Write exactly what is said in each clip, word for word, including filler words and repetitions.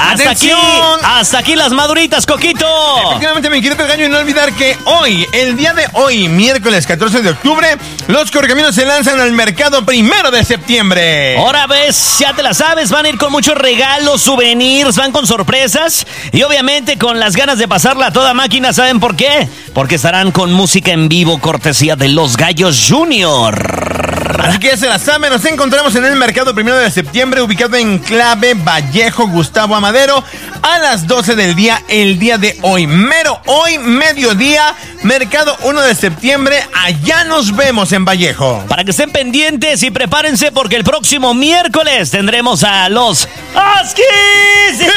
Hasta aquí, hasta aquí las maduritas, Coquito. Efectivamente, mi querido Gallo, y no olvidar que hoy, el día de hoy, miércoles catorce de octubre, los Correcaminos se lanzan al mercado primero de septiembre. Ahora ves, ya te la sabes, van a ir con muchos regalos, souvenirs, van con sorpresas y obviamente con las ganas de pasarla a toda máquina. ¿Saben por qué? Porque estarán con música en vivo, cortesía de Los Gallos Junior. Así que ya se la saben, nos encontramos en el mercado primero de septiembre, ubicado en Clave Vallejo, Gustavo Amadero, a las doce del día, el día de hoy. Mero hoy, mediodía, mercado uno de septiembre, allá nos vemos en Vallejo. Para que estén pendientes y prepárense porque el próximo miércoles tendremos a los Huskies.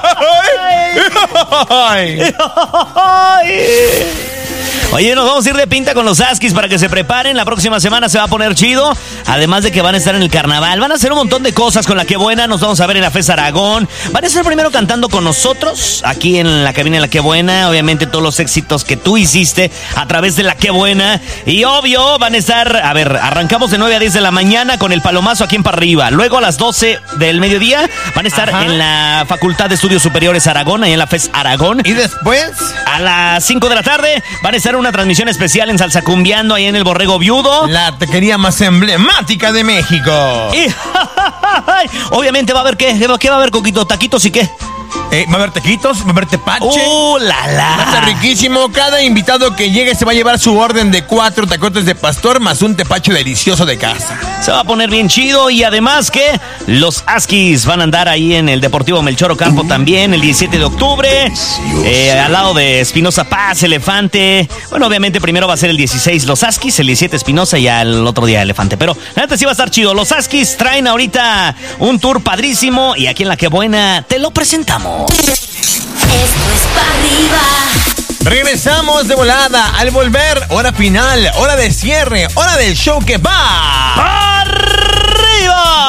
Oye, nos vamos a ir de pinta con los Huskies para que se preparen. La próxima semana se va a poner chido. Además de que van a estar en el carnaval. Van a hacer un montón de cosas con La Que Buena. Nos vamos a ver en la FES Aragón. Van a estar primero cantando con nosotros aquí en la cabina de La Que Buena. Obviamente todos los éxitos que tú hiciste a través de La Que Buena. Y obvio, van a estar, a ver, arrancamos de nueve a diez de la mañana con el palomazo aquí en Para Arriba. Luego a las doce del mediodía van a estar Ajá. en la Facultad de Estudios Superiores Aragón, ahí en la FES Aragón. Y después, a las cinco de la tarde, van a estar una transmisión especial en Salsa Cumbiando ahí en el Borrego Viudo, la taquería más emblemática de México. Y obviamente va a haber qué, qué va a haber, Coquito, taquitos y qué. Eh, va a haber taquitos, va a haber tepache. ¡Uh, la, la! Va a estar riquísimo. Cada invitado que llegue se va a llevar su orden de cuatro tacotes de pastor más un tepache delicioso de casa. Se va a poner bien chido y además que los Huskies van a andar ahí en el Deportivo Melchor Ocampo uh, también el diecisiete de octubre. Eh, al lado de Espinosa Paz, Elefante. Bueno, obviamente primero va a ser el dieciséis los Huskies, el diecisiete Espinosa y al otro día Elefante. Pero la neta sí va a estar chido. Los Huskies traen ahorita un tour padrísimo y aquí en La Que Buena te lo presentamos. Esto es para arriba. Regresamos de volada. Al volver, hora final, hora de cierre, hora del show que va para arriba.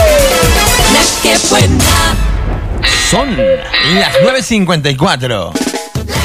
La Que Buena. Son las nueve cincuenta y cuatro.